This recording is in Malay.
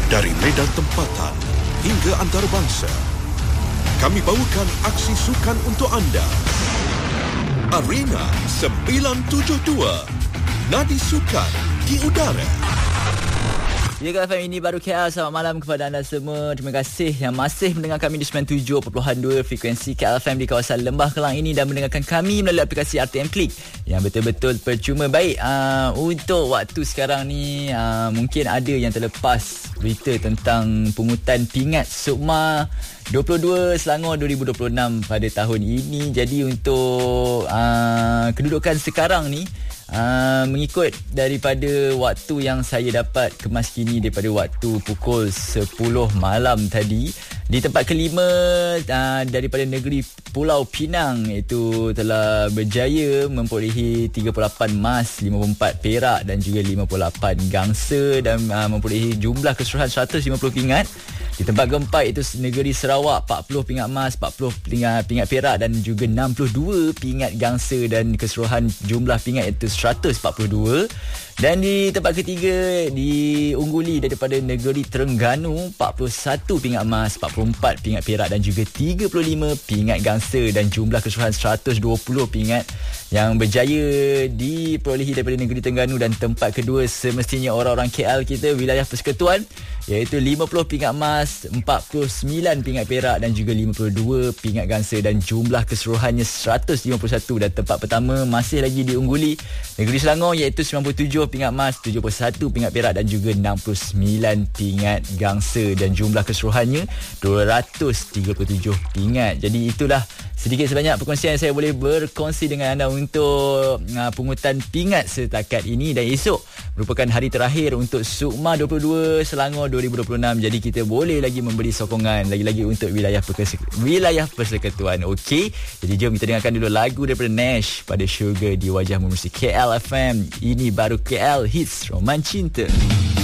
Dari medan tempatan hingga antarabangsa, kami bawakan aksi sukan untuk anda. Arena 972, nadi sukan di udara. Ya, KLFM, ini baru KL. Selamat malam kepada anda semua. Terima kasih yang masih mendengar kami di 97.2 frekuensi KLFM di kawasan Lembah Kelang ini dan mendengarkan kami melalui aplikasi RTM Klik yang betul-betul percuma. Baik, untuk waktu sekarang ni mungkin ada yang terlepas berita tentang pungutan pingat Sukma 22 Selangor 2026 pada tahun ini. Jadi untuk kedudukan sekarang ni, mengikut daripada waktu yang saya dapat kemas kini daripada waktu pukul 10 malam tadi, di tempat kelima daripada negeri Pulau Pinang itu telah berjaya memperolehi 38 emas, 54 perak dan juga 58 gangsa dan memperolehi jumlah keseluruhan 150 pingat. Di tempat keempat itu negeri Sarawak, 40 pingat emas, 40 pingat perak dan juga 62 pingat gangsa dan keseluruhan jumlah pingat itu 142. Dan di tempat ketiga diungguli daripada negeri Terengganu, 41 pingat emas, 44 pingat perak dan juga 35 pingat gangsa dan jumlah keseluruhan 120 pingat yang berjaya diperolehi daripada negeri Terengganu. Dan tempat kedua semestinya orang-orang KL kita, wilayah persekutuan, iaitu 50 pingat emas, 49 pingat perak dan juga 52 pingat gangsa dan jumlah keseluruhannya 151. Dan tempat pertama masih lagi diungguli negeri Selangor, iaitu 97 pingat emas, 71 pingat perak dan juga 69 pingat gangsa dan jumlah keseluruhannya 237 pingat. Jadi itulah sedikit sebanyak perkongsian yang saya boleh berkongsi dengan anda untuk pungutan pingat setakat ini. Dan esok merupakan hari terakhir untuk Sukma 22 Selangor 2026. Jadi kita boleh lagi memberi sokongan lagi-lagi untuk wilayah persekutuan. Okey, jadi jom kita dengarkan dulu lagu daripada Nash pada Sugar di Wajahmu Musik KLFM. Ini baru KL Hits Roman Cinta.